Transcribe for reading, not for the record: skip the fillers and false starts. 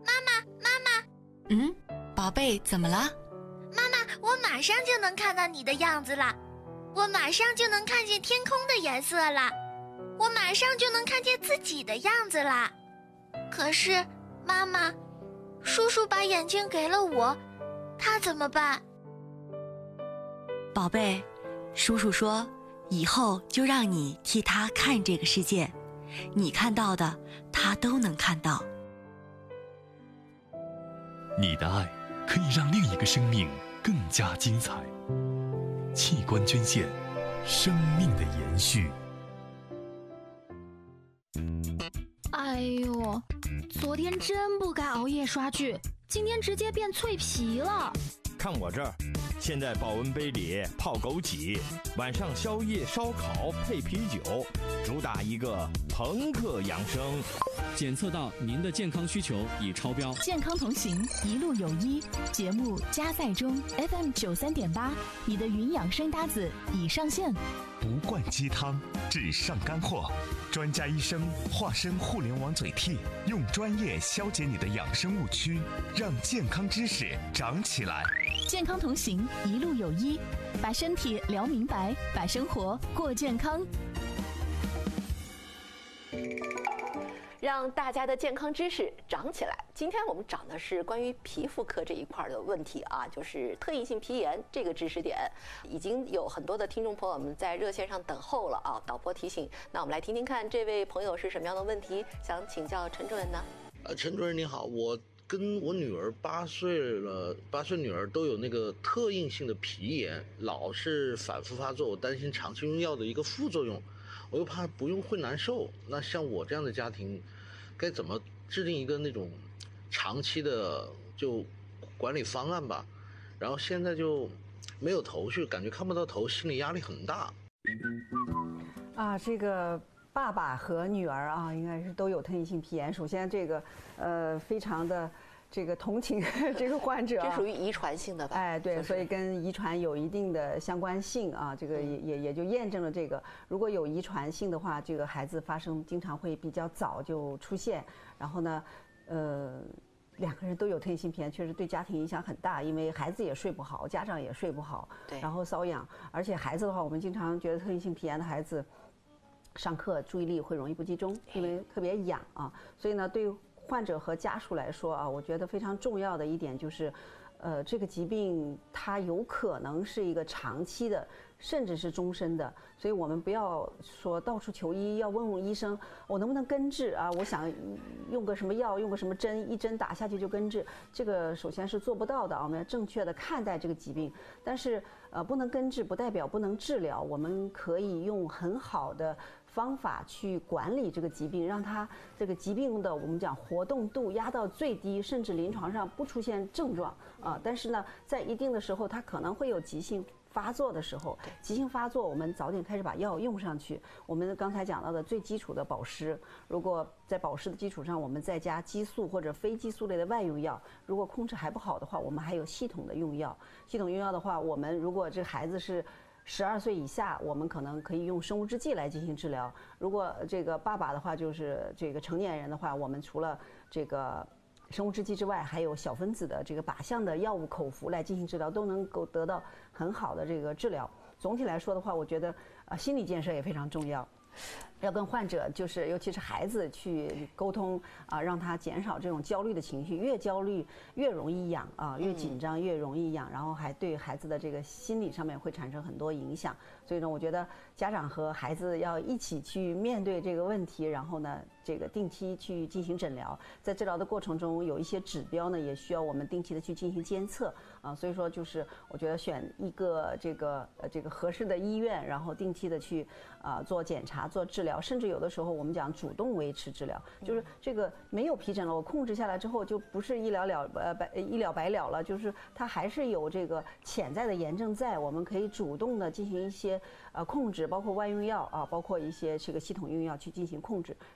嗯，宝贝，怎么了？ 妈妈，我马上就能看到你的样子了，我马上就能看见天空的颜色了，我马上就能看见自己的样子了。可是，妈妈，叔叔把眼睛给了我，他怎么办？ 宝贝，叔叔说，以后就让你替他看这个世界，你看到的，他都能看到。 你的爱可以让另一个生命更加精彩。器官捐献，生命的延续。 哎呦，昨天真不该熬夜刷剧，今天直接变脆皮了。 看我这儿，现在保温杯里泡枸杞，晚上宵夜烧烤配啤酒，主打一个朋克养生。 检测到您的健康需求已超标。 健康同行，一路有医。节目加载中 ，FM 93.8，你的云养生搭子已上线。 不灌鸡汤，只上干货。专家医生化身互联网嘴替，用专业消解你的养生误区，让健康知识长起来。 健康同行，一路有医，把身体聊明白，把生活过健康。 让大家的健康知识长起来。今天我们讲的是关于皮肤科这一块的问题啊，就是特异性皮炎这个知识点，已经有很多的听众朋友们在热线上等候了啊。导播提醒，那我们来听听看这位朋友是什么样的问题，想请教陈主任呢？ 陈主任你好，我跟我女儿8岁了，8岁女儿都有那个特应性的皮炎，老是反复发作，我担心长期用药的一个副作用，我又怕不用会难受。那像我这样的家庭，该怎么制定一个那种长期的就管理方案吧？然后现在就没有头绪，感觉看不到头，心理压力很大。 这个爸爸和女儿啊，应该是都有特异性皮炎。首先这个非常的这个同情这个患者， 这属于遗传性的吧？ 哎，对，所以跟遗传有一定的相关性啊。这个也就验证了这个，如果有遗传性的话，这个孩子发生经常会比较早就出现。然后呢，两个人都有特异性皮炎，确实对家庭影响很大，因为孩子也睡不好，家长也睡不好，然后瘙痒。而且孩子的话，我们经常觉得特异性皮炎的孩子上课注意力会容易不集中，因为特别痒啊。所以呢，对患者和家属来说啊，我觉得非常重要的一点就是，这个疾病它有可能是一个长期的，甚至是终身的。所以我们不要说到处求医，要问问医生我能不能根治啊？我想用个什么药，用个什么针，一针打下去就根治，这个首先是做不到的啊。我们要正确的看待这个疾病，但是不能根治不代表不能治疗，我们可以用很好的方法去管理这个疾病，让它这个疾病的我们讲活动度压到最低，甚至临床上不出现症状啊。但是呢，在一定的时候，它可能会有急性发作的时候，急性发作我们早点开始把药用上去。我们刚才讲到的最基础的保湿，如果在保湿的基础上，我们再加激素或者非激素类的外用药，如果控制还不好的话，我们还有系统的用药。系统用药的话，我们如果这孩子是12岁以下，我们可能可以用生物制剂来进行治疗。如果这个爸爸的话，就是这个成年人的话，我们除了这个生物制剂之外，还有小分子的这个靶向的药物口服来进行治疗，都能够得到很好的这个治疗。总体来说的话，我觉得心理建设也非常重要。要跟患者，就是尤其是孩子去沟通啊，让他减少这种焦虑的情绪。越焦虑越容易痒啊，越紧张越容易痒，然后还对孩子的这个心理上面会产生很多影响。所以呢，我觉得家长和孩子要一起去面对这个问题，然后呢，这个定期去进行诊疗。在治疗的过程中，有一些指标呢，也需要我们定期的去进行监测啊。所以说，就是我觉得选一个这个合适的医院，然后定期的去做检查、做治疗。甚至有的时候我们讲主动维持治疗，就是这个没有皮疹了，我控制下来之后就不是一了百了了，就是它还是有这个潜在的炎症在，我们可以主动的进行一些控制，包括外用药啊，包括一些这个系统用药去进行控制。